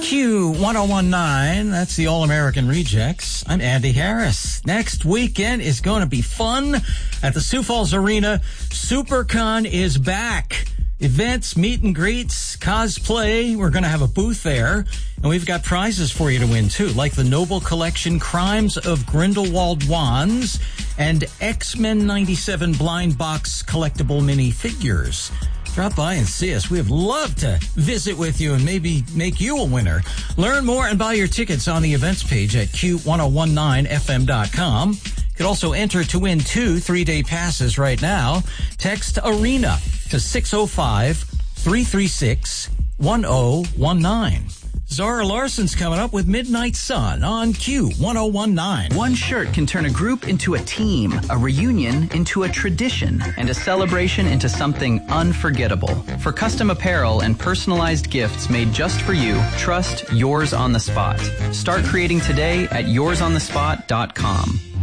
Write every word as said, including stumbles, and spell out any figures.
Q ten nineteen, that's the All-American Rejects. I'm Andy Harris. Next weekend is going to be fun at the Sioux Falls Arena. SuperCon is back. Events, meet and greets, cosplay. We're going to have a booth there. And we've got prizes for you to win, too, like the Noble Collection Crimes of Grindelwald Wands and X-Men ninety-seven Blind Box collectible mini figures. Drop by and see us. We'd love to visit with you and maybe make you a winner. Learn more and buy your tickets on the events page at Q ten nineteen F M dot com. You could also enter to win two three-day passes right now. Text ARENA to six oh five, three three six, one oh one nine. Zara Larson's coming up with Midnight Sun on Q ten nineteen. One shirt can turn a group into a team, a reunion into a tradition, and a celebration into something unforgettable. For custom apparel and personalized gifts made just for you, trust Yours on the Spot. Start creating today at yours on the spot dot com.